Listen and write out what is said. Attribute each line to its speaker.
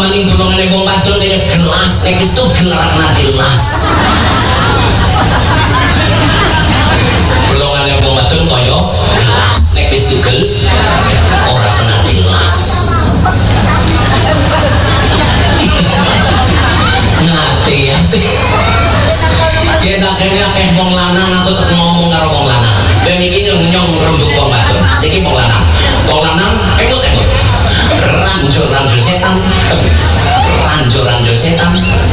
Speaker 1: maning golongane wong wadon kaya gelas nek wis tuh gelaran gelas. Golongane wong wadon kaya gelas nek wis tugel ora kena gelas. Hati-hati. Kita kene akeh wong lanang aku tek ngomong karo wong lanang. Ben iki nyong rembug wong wadon. Siki wong lanang. Wong lanang emut-emut. Ranjur-ranjur setan. Ranjur-ranjur setan.